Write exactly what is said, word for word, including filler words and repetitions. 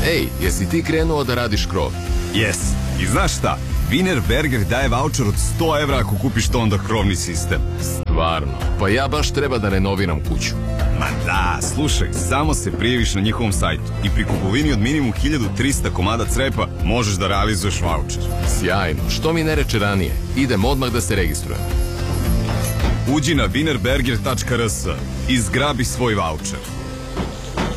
Ej, jesi ti krenuo da radiš krov? Jes. I znaš šta? Wienerberger daje vaučer od sto evra ako kupiš to onda krovni sistem. Stvarno? Pa ja baš treba da renoviram kuću. Ma da, slušaj, samo se prijaviš na njihovom sajtu i pri kupovini od minimum hiljadu trista komada crepa možeš da realizuješ vaučer. Sjajno. Što mi ne reče ranije? Idem odmah da se registrujem. Uđi na wienerberger tačka r s i zgrabi svoj vaučer.